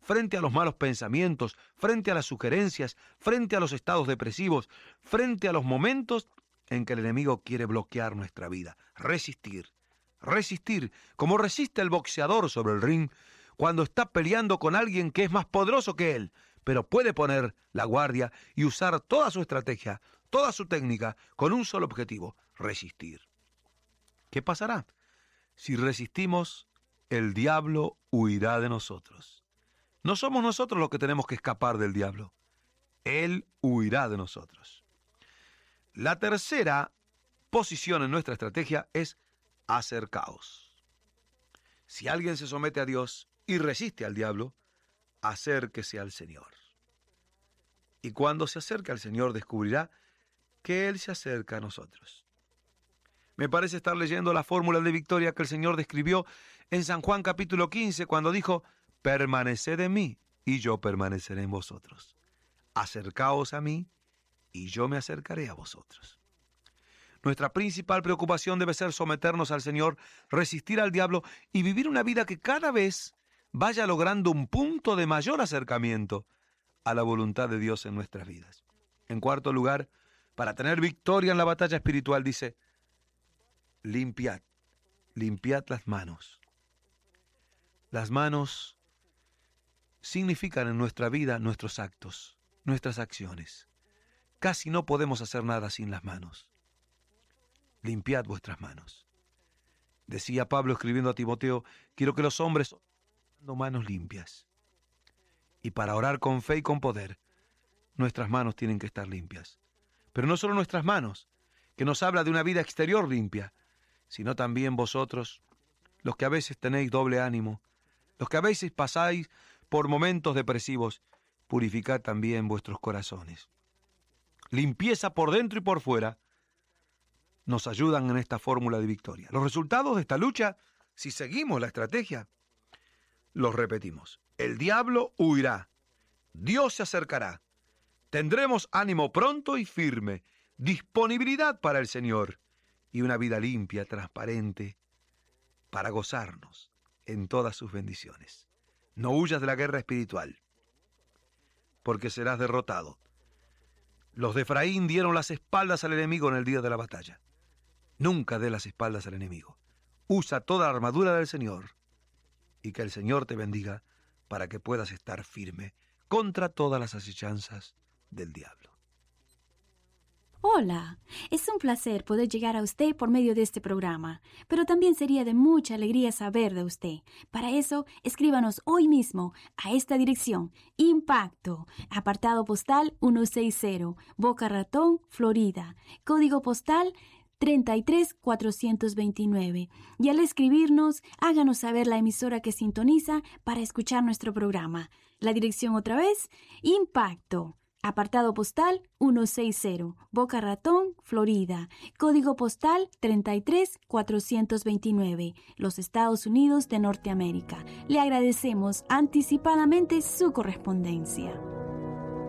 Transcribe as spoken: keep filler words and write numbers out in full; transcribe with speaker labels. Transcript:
Speaker 1: frente a los malos pensamientos, frente a las sugerencias, frente a los estados depresivos, frente a los momentos en que el enemigo quiere bloquear nuestra vida. Resistir, resistir, como resiste el boxeador sobre el ring cuando está peleando con alguien que es más poderoso que él, pero puede poner la guardia y usar toda su estrategia, toda su técnica, con un solo objetivo: resistir. ¿Qué pasará? Si resistimos, el diablo huirá de nosotros. No somos nosotros los que tenemos que escapar del diablo. Él huirá de nosotros. La tercera posición en nuestra estrategia es acercaos. Si alguien se somete a Dios y resiste al diablo, acérquese al Señor. Y cuando se acerque al Señor, descubrirá que Él se acerca a nosotros. Me parece estar leyendo la fórmula de victoria que el Señor describió en San Juan capítulo quince, cuando dijo: permaneced en mí y yo permaneceré en vosotros. Acercaos a mí y yo me acercaré a vosotros. Nuestra principal preocupación debe ser someternos al Señor, resistir al diablo y vivir una vida que cada vez vaya logrando un punto de mayor acercamiento a la voluntad de Dios en nuestras vidas. En cuarto lugar, para tener victoria en la batalla espiritual, dice: limpiad, limpiad las manos. Las manos significan en nuestra vida nuestros actos, nuestras acciones. Casi no podemos hacer nada sin las manos. Limpiad vuestras manos. Decía Pablo escribiendo a Timoteo: quiero que los hombres tengan manos limpias. Y para orar con fe y con poder, nuestras manos tienen que estar limpias. Pero no solo nuestras manos, que nos habla de una vida exterior limpia, sino también vosotros, los que a veces tenéis doble ánimo, los que a veces pasáis por momentos depresivos, purificad también vuestros corazones. Limpieza por dentro y por fuera nos ayudan en esta fórmula de victoria. Los resultados de esta lucha, si seguimos la estrategia, los repetimos. El diablo huirá, Dios se acercará, tendremos ánimo pronto y firme, disponibilidad para el Señor y una vida limpia, transparente, para gozarnos en todas sus bendiciones. No huyas de la guerra espiritual, porque serás derrotado. Los de Efraín dieron las espaldas al enemigo en el día de la batalla. Nunca dé las espaldas al enemigo. Usa toda la armadura del Señor y que el Señor te bendiga para que puedas estar firme contra todas las asechanzas del diablo.
Speaker 2: Hola, es un placer poder llegar a usted por medio de este programa, pero también sería de mucha alegría saber de usted. Para eso, escríbanos hoy mismo a esta dirección: Impacto, apartado postal ciento sesenta, Boca Ratón, Florida, código postal treinta y tres mil cuatrocientos veintinueve. Y al escribirnos, háganos saber la emisora que sintoniza para escuchar nuestro programa. La dirección otra vez: Impacto, apartado postal ciento sesenta, Boca Ratón, Florida, código postal treinta y tres mil cuatrocientos veintinueve, los Estados Unidos de Norteamérica. Le agradecemos anticipadamente su correspondencia.